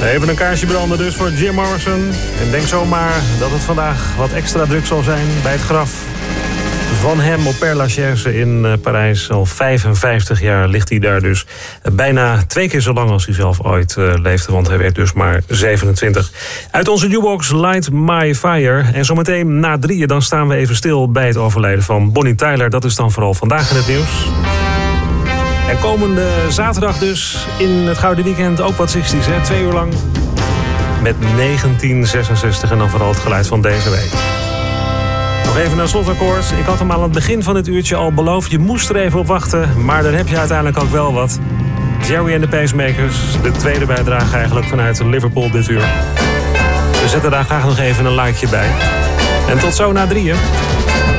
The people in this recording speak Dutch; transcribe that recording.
Even een kaarsje branden dus voor Jim Morrison. En denk zomaar dat het vandaag wat extra druk zal zijn bij het graf van hem op Père Lachaise in Parijs. Al 55 jaar ligt hij daar dus. Bijna 2 keer zo lang als hij zelf ooit leefde, want hij werd dus maar 27. Uit onze Jukebox Light My Fire. En zometeen na 3 dan staan we even stil bij het overlijden van Bonnie Tyler. Dat is dan vooral vandaag in het nieuws. En komende zaterdag dus in het Gouden Weekend ook wat 60's, hè? 2 uur lang met 1966 en dan vooral het geluid van deze week. Nog even een slotakkoord. Ik had hem aan het begin van dit uurtje al beloofd. Je moest er even op wachten, maar dan heb je uiteindelijk ook wel wat. Jerry and the Pacemakers, de tweede bijdrage eigenlijk vanuit Liverpool dit uur. We zetten daar graag nog even een likeje bij. En tot zo na 3.